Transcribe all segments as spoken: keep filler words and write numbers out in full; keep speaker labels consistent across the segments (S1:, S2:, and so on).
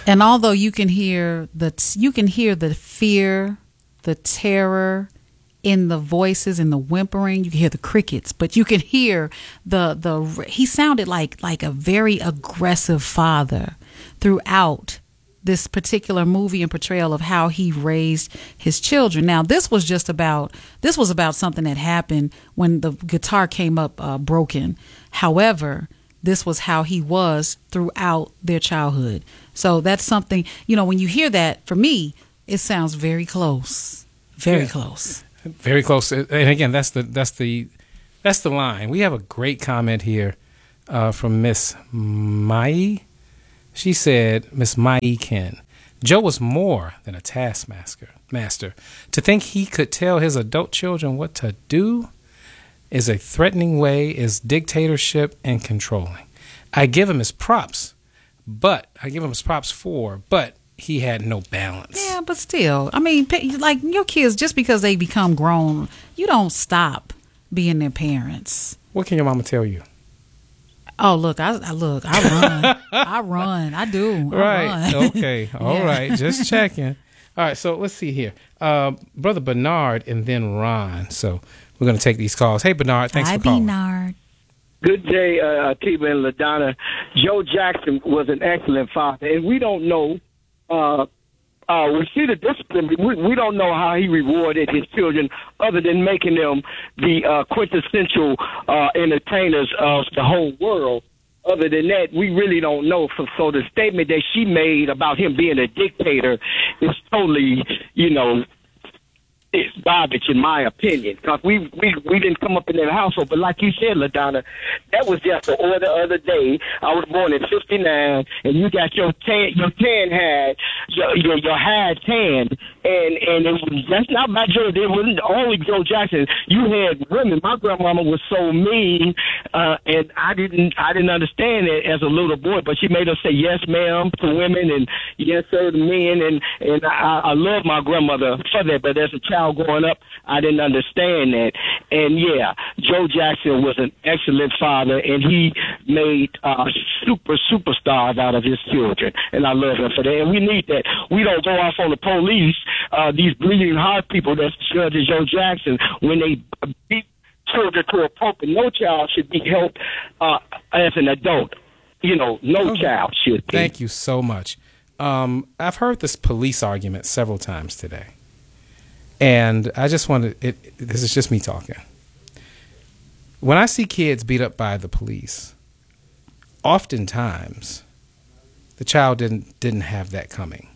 S1: And although you can hear the you can hear the fear, the terror in the voices and the whimpering, you can hear the crickets, but you can hear the the he sounded like like a very aggressive father throughout this particular movie and portrayal of how he raised his children. Now, this was just about this was about something that happened when the guitar came up uh, broken. However, this was how he was throughout their childhood. So that's something, you know, when you hear that, for me, it sounds very close, very yeah. close,
S2: very close. And again, that's the that's the that's the line. We have a great comment here uh, from Miss Mai. She said, Miss Mai Ken, Joe was more than a taskmaster. Master. To think he could tell his adult children what to do is a threatening way, is dictatorship and controlling. I give him his props, but I give him his props for, but he had no balance.
S1: Yeah, but still, I mean, like your kids, just because they become grown, you don't stop being their parents.
S2: What can your mama tell you?
S1: Oh, look, I, I look, I run. I run. I do. I
S2: right.
S1: Run.
S2: Okay. All yeah. right. Just checking. All right. So let's see here. Uh, Brother Bernard and then Ron. So we're going to take these calls. Hey, Bernard. Thanks
S1: Hi,
S2: for calling.
S1: Bernard.
S3: Good day, uh, Tiba and LaDonna. Joe Jackson was an excellent father, and we don't know. Uh, uh, we see the discipline. We, we don't know how he rewarded his children other than making them the uh, quintessential uh, entertainers of the whole world. Other than that, we really don't know. So, so the statement that she made about him being a dictator is totally, you know, it's garbage in my opinion, because we, we we didn't come up in that household. But like you said, LaDonna, that was just the order of the day. I was born in fifty-nine, and you got your tan, your tan had, your your, your had tanned, and and it was, that's not my Joe. It wasn't only Joe Jackson. You had women. My grandmama was so mean, uh, and I didn't I didn't understand it as a little boy. But she made us say yes, ma'am, to women, and yes, sir, to men, and and I, I love my grandmother for that. But as a child growing up, I didn't understand that. And yeah, Joe Jackson was an excellent father, and he made uh, super superstars out of his children, and I love him for that. And we need that. We don't go off on the police, uh, these bleeding heart people that's Judge Joe Jackson, when they beat children to a pulp, and no child should be held uh, as an adult. You know, no okay. child should be.
S2: Thank you so much. Um, I've heard this police argument several times today. And I just want to, it, this is just me talking. When I see kids beat up by the police, oftentimes the child didn't didn't have that coming.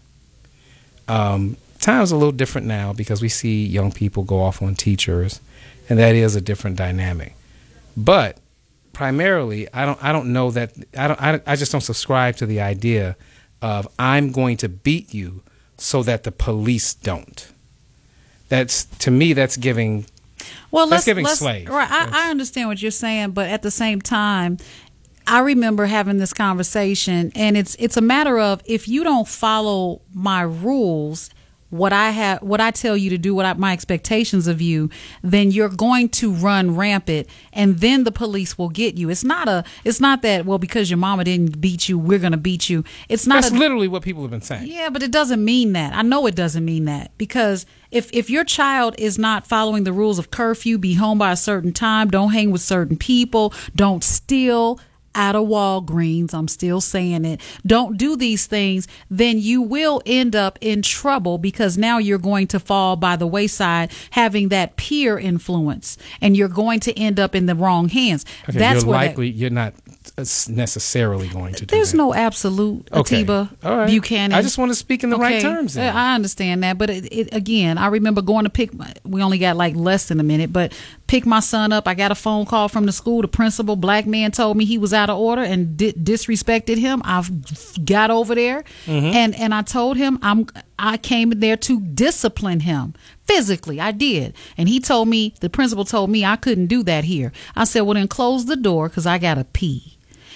S2: Um, times a little different now because we see young people go off on teachers, and that is a different dynamic. But primarily, I don't I don't know that I don't I, I just don't subscribe to the idea of I'm going to beat you so that the police don't. That's, to me, that's giving.
S1: Well,
S2: that's
S1: let's,
S2: giving
S1: let's,
S2: slave.
S1: Right, I, I understand what you're saying, but at the same time, I remember having this conversation, and it's it's a matter of if you don't follow my rules, what I have, what I tell you to do, what I, my expectations of you, then you're going to run rampant, and then the police will get you. It's not a, it's not that, well, because your mama didn't beat you, we're going to beat you. It's not.
S2: That's
S1: a,
S2: literally what people have been saying.
S1: Yeah, but it doesn't mean that. I know it doesn't mean that, because if if your child is not following the rules of curfew, be home by a certain time, don't hang with certain people, don't steal out of Walgreens, I'm still saying it, don't do these things, then you will end up in trouble, because now you're going to fall by the wayside having that peer influence, and you're going to end up in the wrong hands.
S2: Okay,
S1: That's
S2: you're
S1: what
S2: likely, that, you're not necessarily going to do
S1: There's
S2: that.
S1: no absolute,
S2: okay.
S1: Atiba
S2: All right.
S1: Buchanan.
S2: I just want to speak in the
S1: okay.
S2: right terms. Then.
S1: I understand that, but it, it, again, I remember going to pick my, we only got like less than a minute, but pick my son up. I got a phone call from the school. The principal, black man, told me he was out of order and di- disrespected him. I got over there, mm-hmm. and and I told him I'm I came there to discipline him physically. I did, and he told me, the principal told me I couldn't do that here. I said, well, then close the door because I gotta pee.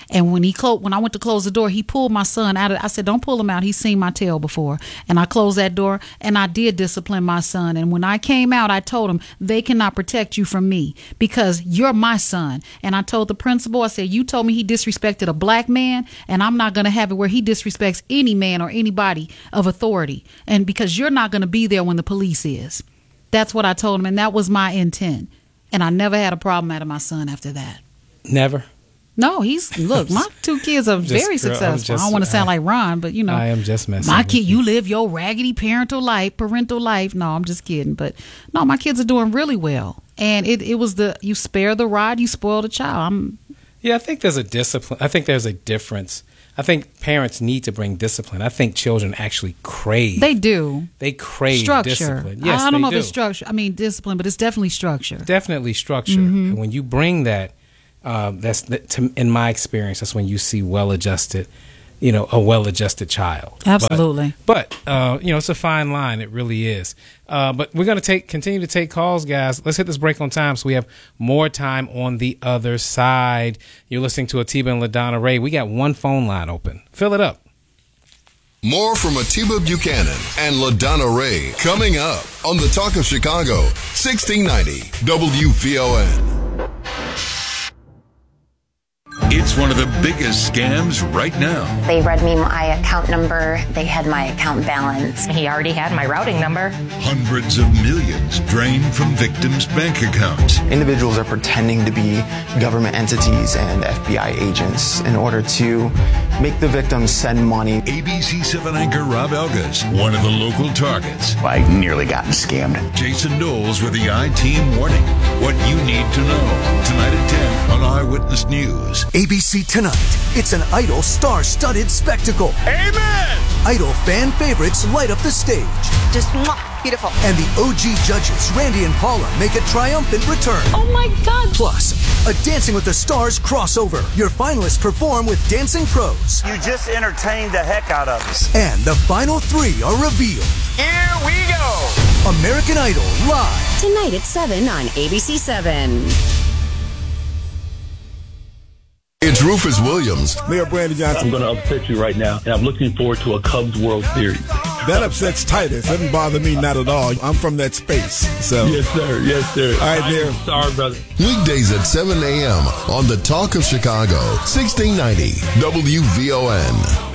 S1: And when he clo- when I went to close the door, he pulled my son out of. I said, "Don't pull him out. He's seen my tail before." And I closed that door, and I did discipline my son. And when I came out, I told him, "They cannot protect you from me because you're my son." And I told the principal, I said, "You told me he disrespected a black man, and I'm not going to have it where he disrespects any man or anybody of authority. And because you're not going to be there when the police is." That's what I told him, and that was my intent. And I never had a problem out of my son after that.
S2: Never.
S1: No, he's look. My two kids are
S2: just,
S1: very
S2: girl,
S1: successful.
S2: just,
S1: I don't want to sound
S2: I,
S1: like Ron, but you know,
S2: I am just messing.
S1: My kid, you. you live your raggedy parental life, parental life. No, I'm just kidding. But no, my kids are doing really well. And it, it was the you spare the rod, you spoil the child. I'm,
S2: yeah, I think there's a discipline. I think there's a difference. I think parents need to bring discipline. I think children actually crave.
S1: They do.
S2: They crave
S1: structure.
S2: Discipline. Yes,
S1: I don't
S2: they
S1: know
S2: do.
S1: if it's structure. I mean, discipline, but it's definitely structure.
S2: Definitely structure.
S1: Mm-hmm.
S2: And when you bring that, uh, that's the, to, in my experience, that's when you see well-adjusted, you know, a well-adjusted child.
S1: Absolutely.
S2: But, but uh, you know, it's a fine line. It really is. Uh, but we're going to take continue to take calls, guys. Let's hit this break on time so we have more time on the other side. You're listening to Atiba and LaDonna Ray. We got one phone line open. Fill it up.
S4: More from Atiba Buchanan and LaDonna Ray coming up on the Talk of Chicago, sixteen ninety W V O N.
S5: It's one of the biggest scams right now.
S6: They read me my account number. They had my account balance.
S7: He already had my routing number.
S5: Hundreds of millions drained from victims' bank accounts.
S8: Individuals are pretending to be government entities and F B I agents in order to make the victims send money.
S5: A B C seven anchor Rob Elgas, one of the local targets.
S9: I nearly gotten scammed.
S5: Jason Knowles with the I-Team warning. What you need to know. Tonight at ten on Eyewitness News.
S10: A B C Tonight. It's an Idol star-studded spectacle.
S11: Amen!
S10: Idol fan favorites light up the stage.
S12: Just mwah, beautiful.
S10: And the O G judges, Randy and Paula, make a triumphant return.
S12: Oh my God!
S10: Plus, a Dancing with the Stars crossover. Your finalists perform with Dancing Pros.
S11: You just entertained the heck out of us.
S10: And the final three are revealed.
S11: Here we go!
S10: American Idol live.
S13: Tonight at seven on A B C seven.
S4: It's Rufus Williams.
S14: Mayor Brandon Johnson.
S15: I'm going to upset you right now, and I'm looking forward to a Cubs World Series.
S14: That upsets Titus. Doesn't bother me, not at all. I'm from that space. So
S15: yes, sir. Yes, sir.
S14: All right, Mayor.
S15: Sorry, brother.
S4: Weekdays at seven a.m. on the Talk of Chicago, sixteen ninety W V O N.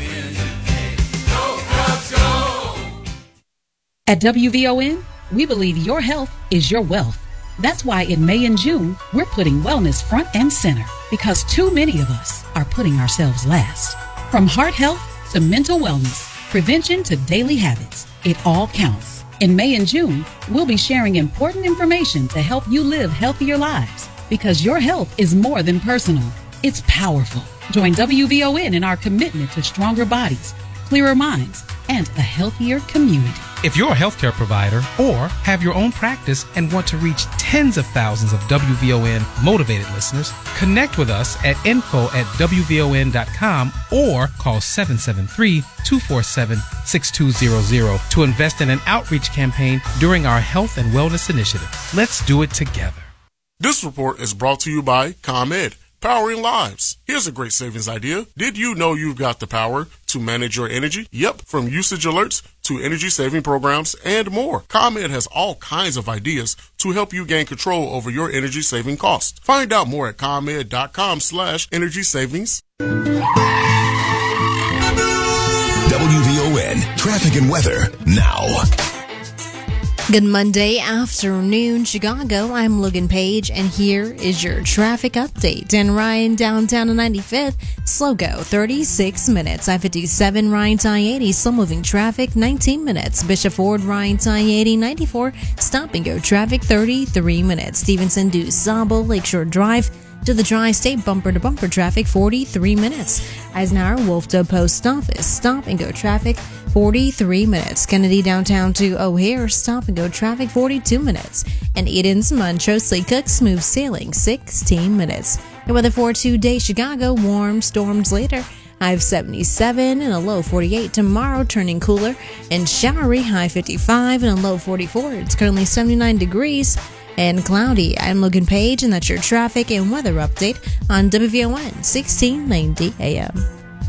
S16: At W V O N, we believe your health is your wealth. That's why in May and June, we're putting wellness front and center because too many of us are putting ourselves last. From heart health to mental wellness, prevention to daily habits, it all counts. In May and June, we'll be sharing important information to help you live healthier lives because your health is more than personal. It's powerful. Join W V O N in our commitment to stronger bodies, clearer minds, and a healthier community.
S17: If you're a healthcare provider or have your own practice and want to reach tens of thousands of W V O N motivated listeners, connect with us at info at W V O N dot com or call seven seven three, two four seven, six two zero zero to invest in an outreach campaign during our health and wellness initiative. Let's do it together.
S18: This report is brought to you by ComEd, powering lives. Here's a great savings idea. Did you know you've got the power to manage your energy? Yep, from usage alerts to energy saving programs and more. ComEd has all kinds of ideas to help you gain control over your energy saving costs. Find out more at ComEd.com slash energy savings.
S4: W V O N traffic and weather now.
S19: Good Monday afternoon, Chicago. I'm Logan Page, and here is your traffic update. Dan Ryan, downtown on ninety-fifth, slow go, thirty-six minutes. I fifty-seven, Ryan to I eighty, slow moving traffic, nineteen minutes. Bishop Ford, Ryan to I eighty, ninety-four, stop and go traffic, thirty-three minutes. Stevenson to Sabo, Lakeshore Drive to the Tri-State, bumper to bumper traffic, forty-three minutes. Eisenhower, Wolf to Post Office, stop and go traffic, forty-three minutes. Kennedy downtown to O'Hare, stop and go traffic, forty-two minutes. And Eden's, Montrose, Lee Cook, smooth sailing, sixteen minutes. The weather for today, Chicago, warm storms later. High of seventy-seven and a low forty-eight. Tomorrow, turning cooler and showery, high fifty-five and a low forty-four. It's currently seventy-nine degrees. and cloudy. I'm Logan Page, and that's your traffic and weather update on W V O N sixteen ninety A M.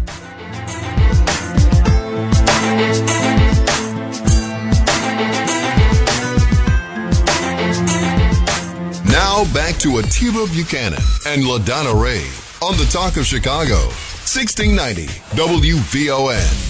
S4: Now back to Atiba Buchanan and LaDonna Ray on the Talk of Chicago, sixteen ninety W V O N.